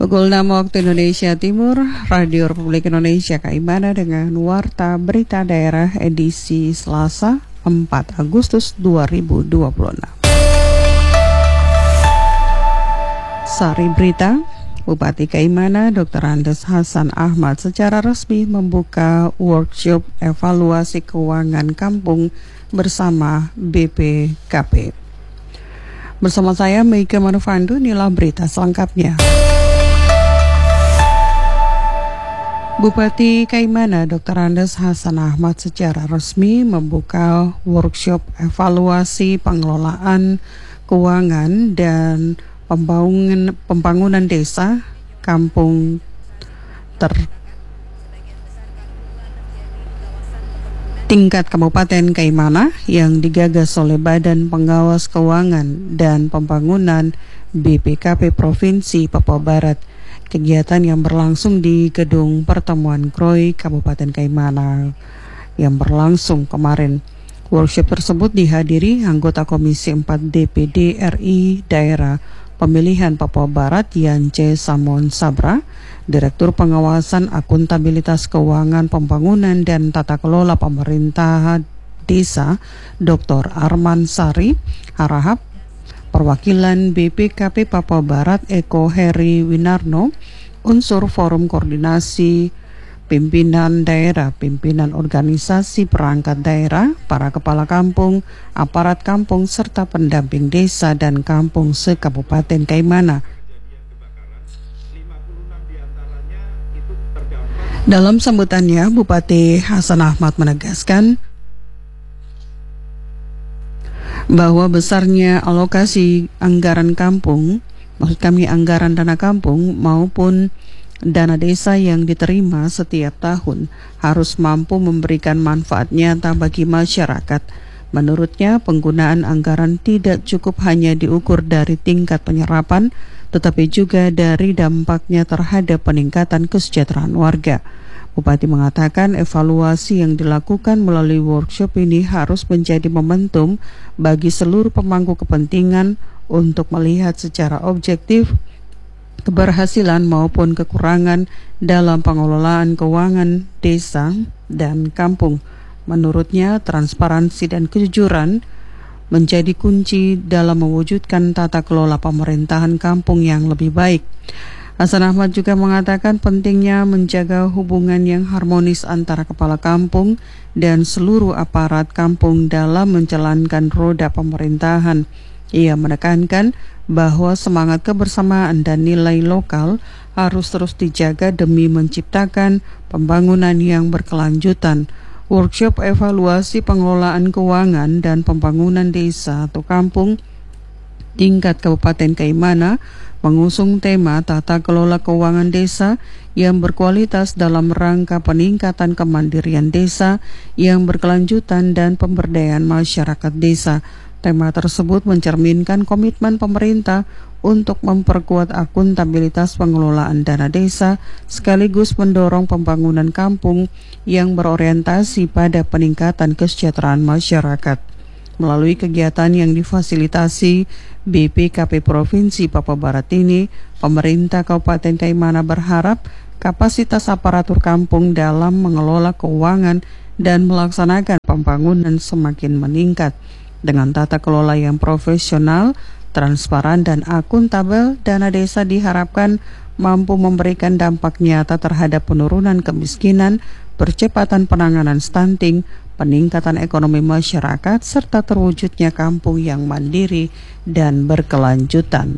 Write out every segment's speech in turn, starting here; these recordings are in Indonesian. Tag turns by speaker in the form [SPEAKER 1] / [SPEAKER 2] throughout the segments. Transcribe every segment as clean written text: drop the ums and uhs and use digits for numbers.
[SPEAKER 1] Pukul 6 waktu Indonesia Timur, Radio Republik Indonesia Kaimana dengan Warta Berita Daerah edisi Selasa 4 Agustus 2026. Sari Berita, Bupati Kaimana Dr. Andes Hasan Ahmad secara resmi membuka workshop evaluasi keuangan kampung bersama BPKP. Bersama saya Meika Manufandu, inilah berita selengkapnya. Bupati Kaimana Dr. Andes Hasan Ahmad secara resmi membuka workshop evaluasi pengelolaan keuangan dan pembangunan desa kampung tingkat Kabupaten Kaimana yang digagas oleh Badan Pengawas Keuangan dan Pembangunan BPKP Provinsi Papua Barat. Kegiatan yang berlangsung di Gedung Pertemuan Kroi Kabupaten Kaimana yang berlangsung kemarin. Workshop tersebut dihadiri anggota Komisi 4 DPD RI Daerah Pemilihan Papua Barat Yance Samon Sabra, Direktur Pengawasan Akuntabilitas Keuangan Pembangunan dan Tata Kelola Pemerintah Desa Dr. Arman Sari Harahap, perwakilan BPKP Papua Barat Eko Heri Winarno, unsur Forum Koordinasi Pimpinan Daerah, Pimpinan Organisasi Perangkat Daerah, para kepala kampung, aparat kampung, serta pendamping desa dan kampung se-Kabupaten Kaimana. Dalam sambutannya, Bupati Hasan Ahmad menegaskan bahwa besarnya alokasi anggaran kampung, maksud kami anggaran dana kampung maupun dana desa yang diterima setiap tahun harus mampu memberikan manfaat nyata bagi masyarakat. Menurutnya, penggunaan anggaran tidak cukup hanya diukur dari tingkat penyerapan, tetapi juga dari dampaknya terhadap peningkatan kesejahteraan warga. Bupati mengatakan evaluasi yang dilakukan melalui workshop ini harus menjadi momentum bagi seluruh pemangku kepentingan untuk melihat secara objektif keberhasilan maupun kekurangan dalam pengelolaan keuangan desa dan kampung. Menurutnya, transparansi dan kejujuran menjadi kunci dalam mewujudkan tata kelola pemerintahan kampung yang lebih baik. Hasan Ahmad juga mengatakan pentingnya menjaga hubungan yang harmonis antara kepala kampung dan seluruh aparat kampung dalam menjalankan roda pemerintahan. Ia menekankan bahwa semangat kebersamaan dan nilai lokal harus terus dijaga demi menciptakan pembangunan yang berkelanjutan. Workshop evaluasi pengelolaan keuangan dan pembangunan desa atau kampung tingkat Kabupaten Kaimana mengusung tema tata kelola keuangan desa yang berkualitas dalam rangka peningkatan kemandirian desa yang berkelanjutan dan pemberdayaan masyarakat desa. Tema tersebut mencerminkan komitmen pemerintah untuk memperkuat akuntabilitas pengelolaan dana desa sekaligus mendorong pembangunan kampung yang berorientasi pada peningkatan kesejahteraan masyarakat. Melalui kegiatan yang difasilitasi BPKP Provinsi Papua Barat ini, pemerintah Kabupaten Kaimana berharap kapasitas aparatur kampung dalam mengelola keuangan dan melaksanakan pembangunan semakin meningkat. Dengan tata kelola yang profesional, transparan dan akuntabel, dana desa diharapkan mampu memberikan dampak nyata terhadap penurunan kemiskinan, percepatan penanganan stunting, peningkatan ekonomi masyarakat, serta terwujudnya kampung yang mandiri dan berkelanjutan.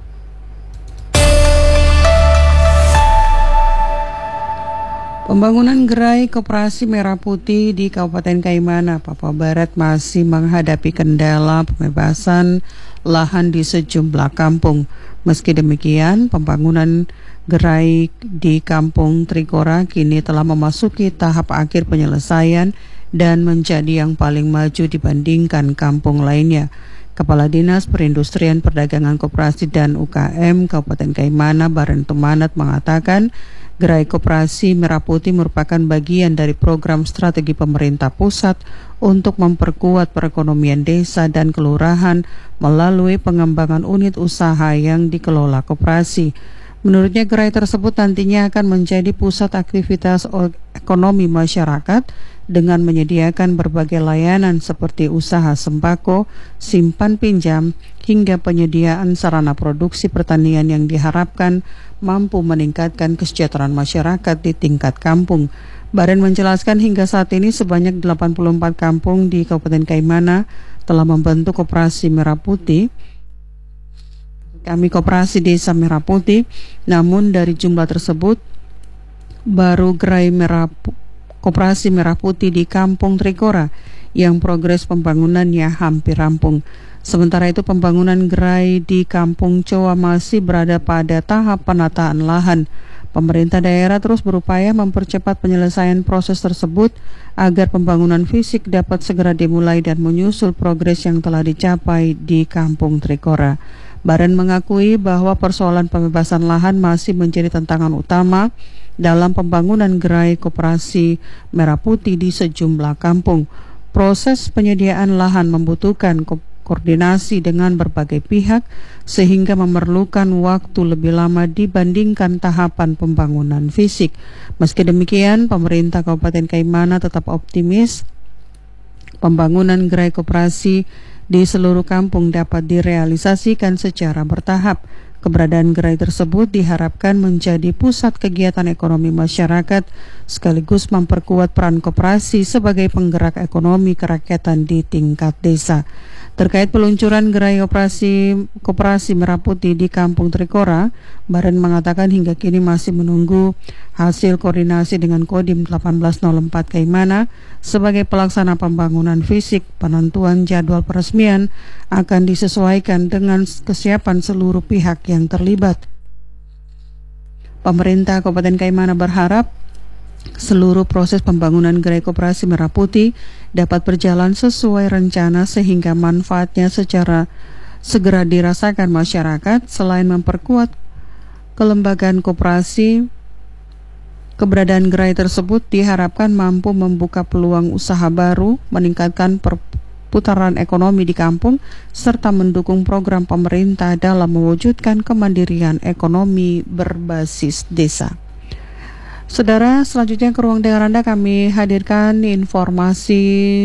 [SPEAKER 1] Pembangunan gerai Koperasi Merah Putih di Kabupaten Kaimana, Papua Barat masih menghadapi kendala pembebasan lahan di sejumlah kampung. Meski demikian, pembangunan gerai di Kampung Trikora kini telah memasuki tahap akhir penyelesaian dan menjadi yang paling maju dibandingkan kampung lainnya. Kepala Dinas Perindustrian Perdagangan Koperasi dan UKM Kabupaten Kaimana, Barentu Manat, mengatakan Gerai Koperasi Merah Putih merupakan bagian dari program strategi pemerintah pusat untuk memperkuat perekonomian desa dan kelurahan melalui pengembangan unit usaha yang dikelola koperasi. Menurutnya, gerai tersebut nantinya akan menjadi pusat aktivitas ekonomi masyarakat dengan menyediakan berbagai layanan seperti usaha sembako, simpan pinjam, hingga penyediaan sarana produksi pertanian yang diharapkan mampu meningkatkan kesejahteraan masyarakat di tingkat kampung. Baren menjelaskan hingga saat ini sebanyak 84 kampung di Kabupaten Kaimana telah membentuk koperasi Merah Putih. Kami Koperasi Desa Merah Putih, namun dari jumlah tersebut baru gerai Koperasi Merah Putih di Kampung Trikora yang progres pembangunannya hampir rampung. Sementara itu pembangunan gerai di Kampung Coa masih berada pada tahap penataan lahan. Pemerintah daerah terus berupaya mempercepat penyelesaian proses tersebut agar pembangunan fisik dapat segera dimulai dan menyusul progres yang telah dicapai di Kampung Trikora. Baren mengakui bahwa persoalan pembebasan lahan masih menjadi tantangan utama dalam pembangunan gerai Koperasi Merah Putih di sejumlah kampung. Proses penyediaan lahan membutuhkan koordinasi dengan berbagai pihak sehingga memerlukan waktu lebih lama dibandingkan tahapan pembangunan fisik. Meski demikian, pemerintah Kabupaten Kaimana tetap optimis pembangunan gerai koperasi di seluruh kampung dapat direalisasikan secara bertahap. Keberadaan gerai tersebut diharapkan menjadi pusat kegiatan ekonomi masyarakat sekaligus memperkuat peran koperasi sebagai penggerak ekonomi kerakyatan di tingkat desa. Terkait peluncuran gerai Koperasi Merah Putih di Kampung Trikora, Baren mengatakan hingga kini masih menunggu hasil koordinasi dengan Kodim 1804 Kaimana sebagai pelaksana pembangunan fisik. Penentuan jadwal peresmian akan disesuaikan dengan kesiapan seluruh pihak yang terlibat. Pemerintah Kabupaten Kaimana berharap seluruh proses pembangunan gerai Koperasi Merah Putih dapat berjalan sesuai rencana sehingga manfaatnya secara segera dirasakan masyarakat. Selain memperkuat kelembagaan koperasi, keberadaan gerai tersebut diharapkan mampu membuka peluang usaha baru, meningkatkan perputaran ekonomi di kampung, serta mendukung program pemerintah dalam mewujudkan kemandirian ekonomi berbasis desa. Saudara, selanjutnya ke ruang dengar Anda kami hadirkan informasi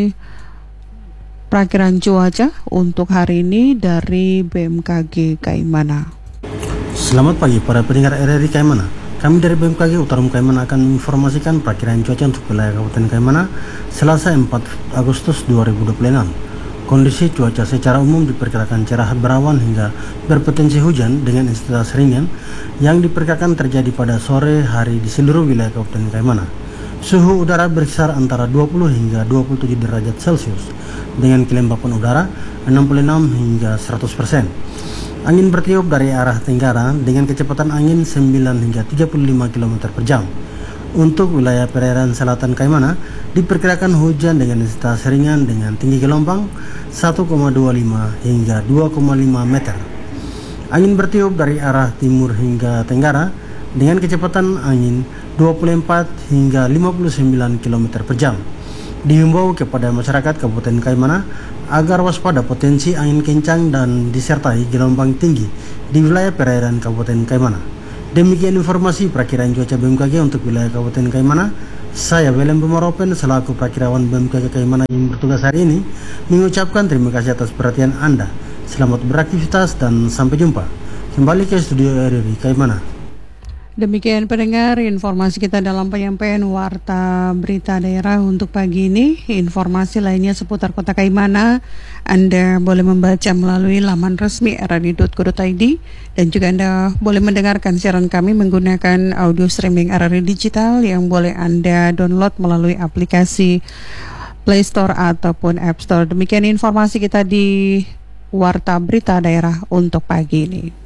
[SPEAKER 1] perakiran cuaca untuk hari ini dari BMKG Kaimana.
[SPEAKER 2] Selamat pagi para pendengar RRI Kaimana. Kami dari BMKG Utarum Kaimana akan menginformasikan perakiran cuaca untuk wilayah Kabupaten Kaimana Selasa 4 Agustus 2026. Kondisi cuaca secara umum diperkirakan cerah berawan hingga berpotensi hujan dengan intensitas ringan yang diperkirakan terjadi pada sore hari di seluruh wilayah Kabupaten Kaimana. Suhu udara berkisar antara 20 hingga 27 derajat Celcius dengan kelembapan udara 66 hingga 100%. Angin bertiup dari arah tenggara dengan kecepatan angin 9 hingga 35 km per jam. Untuk wilayah perairan selatan Kaimana diperkirakan hujan dengan intensitas ringan dengan tinggi gelombang 1,25 hingga 2,5 meter. Angin bertiup dari arah timur hingga tenggara dengan kecepatan angin 24 hingga 59 km per jam. Dihimbau kepada masyarakat Kabupaten Kaimana agar waspada potensi angin kencang dan disertai gelombang tinggi di wilayah perairan Kabupaten Kaimana. Demikian informasi perakiraan cuaca BMKG untuk wilayah Kabupaten Kaimana. Saya William Pemaropen selaku perakirawan BMKG Kaimana yang bertugas hari ini mengucapkan terima kasih atas perhatian Anda. Selamat beraktivitas dan sampai jumpa. Kembali ke studio RRI Kaimana.
[SPEAKER 1] Demikian pendengar informasi kita dalam penyampaian Warta Berita Daerah untuk pagi ini. Informasi lainnya seputar Kota Kaimana Anda boleh membaca melalui laman resmi rri.co.id dan juga Anda boleh mendengarkan siaran kami menggunakan audio streaming RRI Digital yang boleh Anda download melalui aplikasi Play Store ataupun App Store. Demikian informasi kita di Warta Berita Daerah untuk pagi ini.